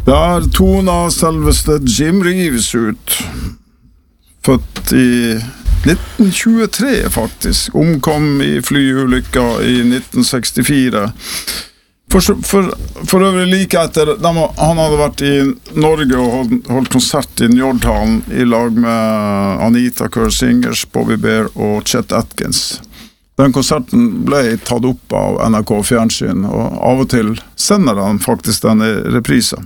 Der tona selveste Jim Reeves ut. Født i 1923 faktisk. Omkom i flyulykka i 1964. For øvrig like etter han hadde vært i Norge og holdt konsert i Njordhallen i lag med Anita Kerr Singers, Bobby Bear og Chet Atkins. Den konserten ble tatt opp av NRK Fjernsyn, og av og til sender han faktisk den i reprise.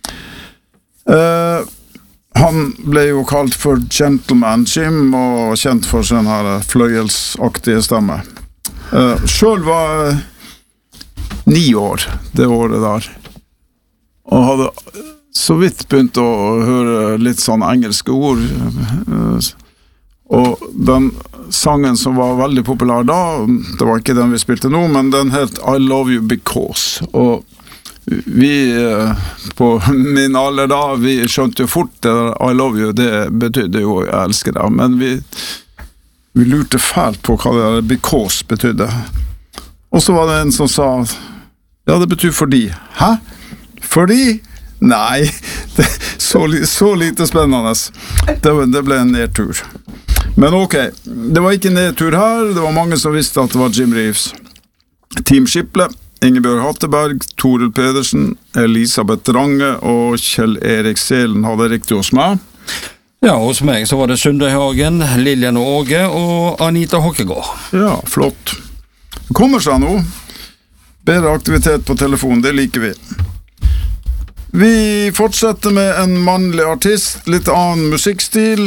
Han ble jo kalt for Gentleman Jim og kjent for sin her fløyelsaktige stemme. Selv var 9 år det året der, og hadde så vidt begynt å høre litt sånn engelske ord, og den sangen som var veldig populær da, det var ikke den vi spilte nå, men den het I Love You Because, og vi på min alder da, vi skjønte jo fort det der I love you, det betydde jo jeg elsker deg, men vi lurte fælt på hva det der because betydde. Og så var det en som sa, ja, det betyr fordi. Hæ? Fordi? Nei, så lite spennende. Det ble en nedtur. Men ok, det var ikke nedtur her, det var mange som visste at det var Jim Reeves. Team Skiple, Ingebjørg Hatteberg, Toril Pedersen, Elisabeth Range og Kjell Erik Selen hadde riktig hos meg. Ja, hos meg så var det Sunde Hagen, Lillian Åge og Anita Hokkegård. Ja, flott. Det kommer seg nå. Bedre aktivitet på telefon, det liker vi. Vi fortsetter med en mannlig artist, litt annen musikkstil.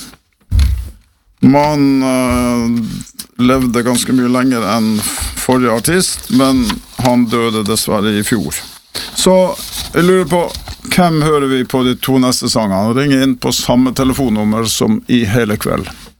Man levde ganske mye lenger enn forrige artist, men han døde dessverre i fjor. Så jeg lurer på, hvem hører vi på de 2 neste sangene? Ring inn på samme telefonnummer som i hele kveld.